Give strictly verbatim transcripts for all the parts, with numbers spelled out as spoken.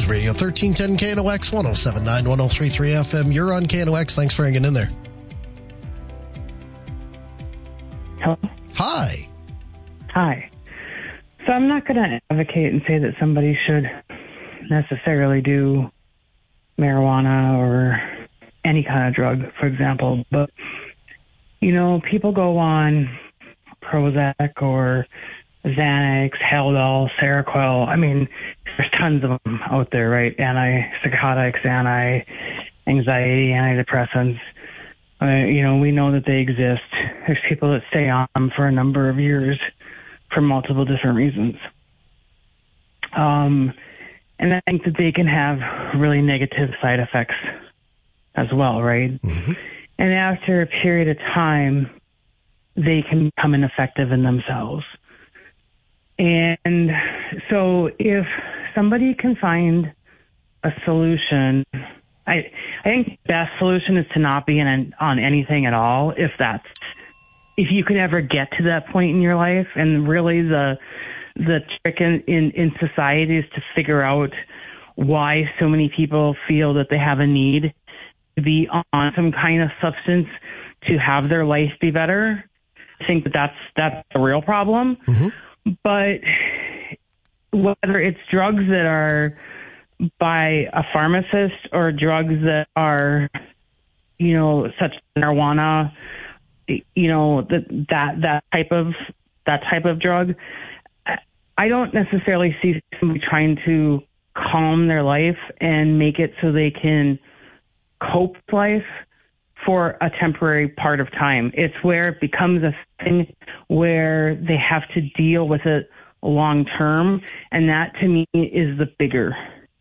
News Radio thirteen ten K N O X, one oh seven point nine, one oh three point three F M. You're on K N O X. Thanks for hanging in there. Hello? Hi. Hi. So I'm not going to advocate and say that somebody should necessarily do marijuana or any kind of drug, for example. But, you know, people go on Prozac or Xanax, Haldol, Seroquel. I mean, there's tons of them out there, right? Antipsychotics, anti-anxiety, antidepressants. Uh, you know, we know that they exist. There's people that stay on them for a number of years for multiple different reasons. Um, and I think that they can have really negative side effects as well, right? Mm-hmm. And after a period of time, they can become ineffective in themselves. And so if somebody can find a solution, I I think the best solution is to not be in, on anything at all, if that's, if you can ever get to that point in your life. And really the the trick in, in, in society is to figure out why so many people feel that they have a need to be on some kind of substance to have their life be better. I think that that's, that's the real problem. Mm-hmm. But whether it's drugs that are by a pharmacist or drugs that are, you know, such as marijuana, you know, that that that type of that type of drug, I don't necessarily see somebody trying to calm their life and make it so they can cope with life for a temporary part of time. It's where it becomes a thing where they have to deal with it long term, and that to me is the bigger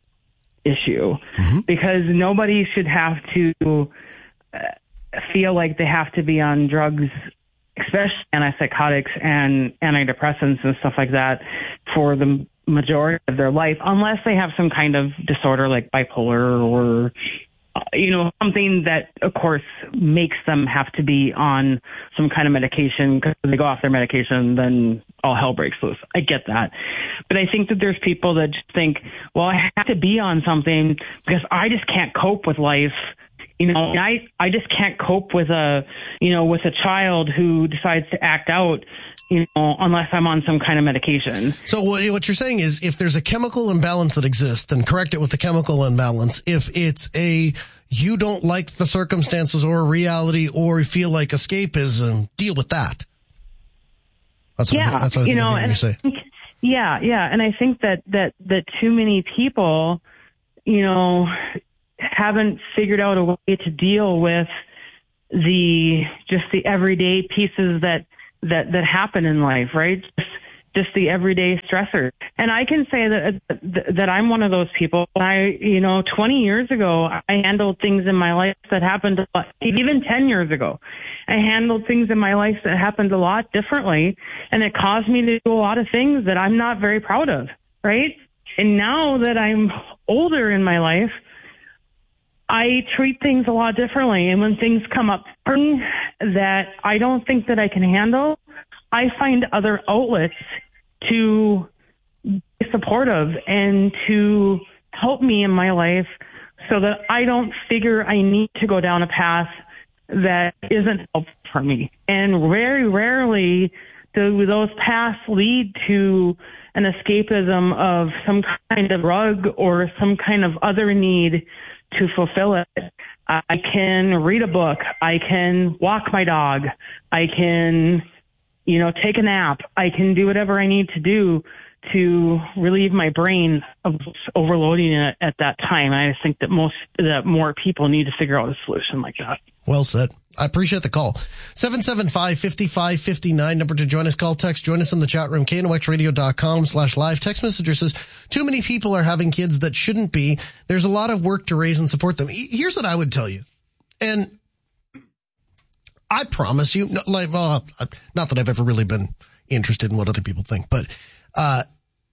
issue. Mm-hmm. Because nobody should have to uh, feel like they have to be on drugs, especially antipsychotics and antidepressants and stuff like that, for the majority of their life, unless they have some kind of disorder like bipolar or you know, something that, of course, makes them have to be on some kind of medication. Because if they go off their medication, then all hell breaks loose. I get that. But I think that there's people that just think, well, I have to be on something because I just can't cope with life. You know, and I, I just can't cope with a, you know, with a child who decides to act out, you know, unless I'm on some kind of medication. So what you're saying is if there's a chemical imbalance that exists, then correct it with the chemical imbalance. If it's a, you don't like the circumstances or reality or feel like escapism, deal with that. That's yeah, what, that's what I think you know, I'm and you say. I think, yeah, yeah. And I think that, that, that too many people, you know, haven't figured out a way to deal with the, just the everyday pieces that, that, that happen in life, right? Just, just the everyday stressors. And I can say that, that I'm one of those people. I, you know, twenty years ago, I handled things in my life that happened, a lot, even ten years ago, I handled things in my life that happened a lot differently. And it caused me to do a lot of things that I'm not very proud of, right? And now that I'm older in my life, I treat things a lot differently. And when things come up for me that I don't think that I can handle, I find other outlets to be supportive and to help me in my life so that I don't figure I need to go down a path that isn't helpful for me. And very rarely do those paths lead to an escapism of some kind of drug or some kind of other need to fulfill it. I can read a book. I can walk my dog. I can, you know, take a nap. I can do whatever I need to do to relieve my brain of overloading it at that time. And I think that most, that more people need to figure out a solution like that. Well said. I appreciate the call. seven seven five, five five five nine, number to join us. Call, text, join us in the chat room, K N O X radio dot com slash live. Text messenger says, too many people are having kids that shouldn't be. There's a lot of work to raise and support them. Here's what I would tell you. And I promise you, like, well, not that I've ever really been interested in what other people think, but, uh,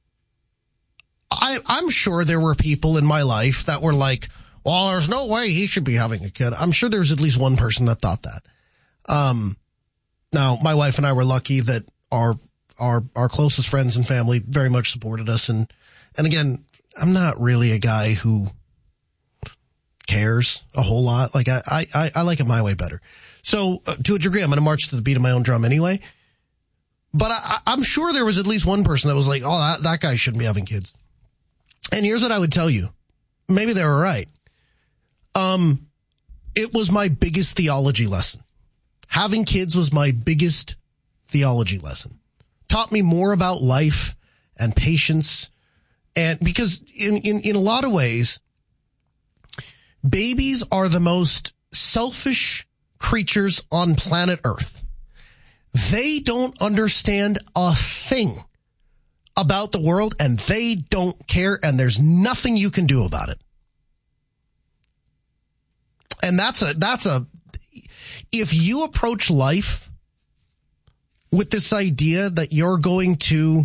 I, I'm sure there were people in my life that were like, well, there's no way he should be having a kid. I'm sure there's at least one person that thought that. Um, now my wife and I were lucky that our, our, our closest friends and family very much supported us. And, and again, I'm not really a guy who cares a whole lot. Like I, I, I like it my way better. So uh, to a degree, I'm going to march to the beat of my own drum anyway. But I, I'm sure there was at least one person that was like, oh, that, that guy shouldn't be having kids. And here's what I would tell you. Maybe they were right. Um, it was my biggest theology lesson. Having kids was my biggest theology lesson. Taught me more about life and patience. And because in, in, in a lot of ways, babies are the most selfish creatures on planet Earth. They don't understand a thing about the world, and they don't care, and there's nothing you can do about it. And that's a, that's a, if you approach life with this idea that you're going to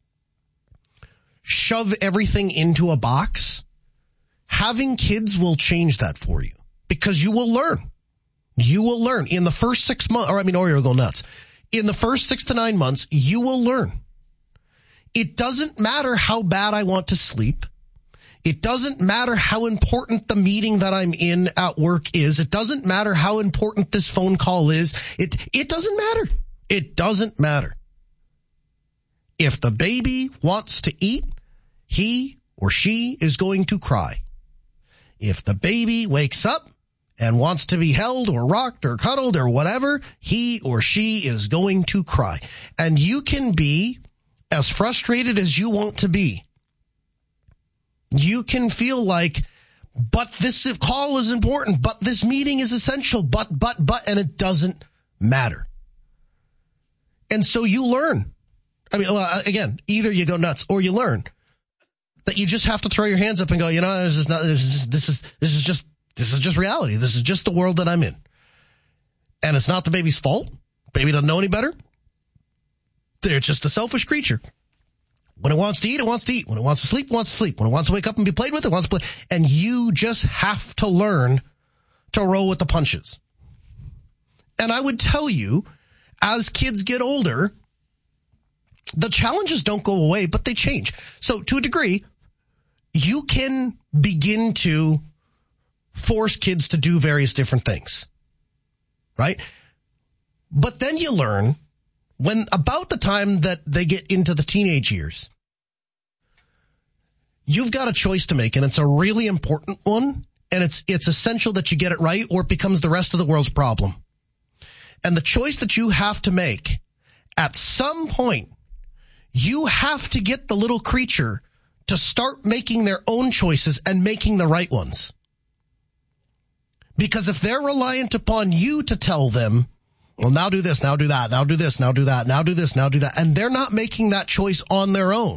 shove everything into a box, having kids will change that for you, because you will learn. You will learn in the first six months, or I mean, or you'll go nuts. In the first six to nine months, you will learn. It doesn't matter how bad I want to sleep. It doesn't matter how important the meeting that I'm in at work is. It doesn't matter how important this phone call is. It, it doesn't matter. It doesn't matter. If the baby wants to eat, he or she is going to cry. If the baby wakes up and wants to be held or rocked or cuddled or whatever, he or she is going to cry. And you can be as frustrated as you want to be. You can feel like, but this call is important, but this meeting is essential, but, but, but, and it doesn't matter. And so you learn. I mean, again, either you go nuts or you learn that you just have to throw your hands up and go, you know, this is not, this is, this is, this is just, this is just reality. This is just the world that I'm in. And it's not the baby's fault. Baby doesn't know any better. They're just a selfish creature. When it wants to eat, it wants to eat. When it wants to sleep, it wants to sleep. When it wants to wake up and be played with, it wants to play. And you just have to learn to roll with the punches. And I would tell you, as kids get older, the challenges don't go away, but they change. So to a degree, you can begin to force kids to do various different things, right? But then you learn, when about the time that they get into the teenage years, you've got a choice to make, and it's a really important one, and it's it's essential that you get it right, or it becomes the rest of the world's problem. And the choice that you have to make, at some point, you have to get the little creature to start making their own choices and making the right ones. Because if they're reliant upon you to tell them, well, now do this, now do that, now do this, now do that, now do this, now do that, and they're not making that choice on their own,